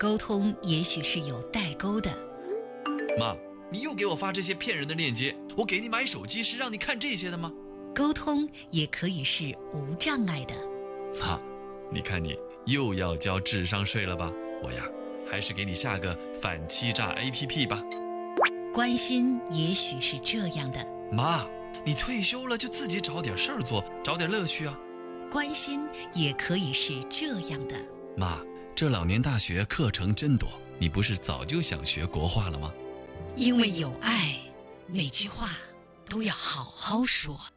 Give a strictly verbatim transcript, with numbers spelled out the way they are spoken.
沟通也许是有代沟的。 妈，你又给我发这些骗人的链接，我给你买手机是让你看这些的吗？ 沟通也可以是无障碍的。 妈，你看你又要交智商税了吧？我呀，还是给你下个反欺诈 A P P 吧。 关心也许是这样的。 妈，你退休了就自己找点事儿做，找点乐趣啊。 关心也可以是这样的。 妈，这老年大学课程真多，你不是早就想学国画了吗？ 因为有爱，每句话都要好好说。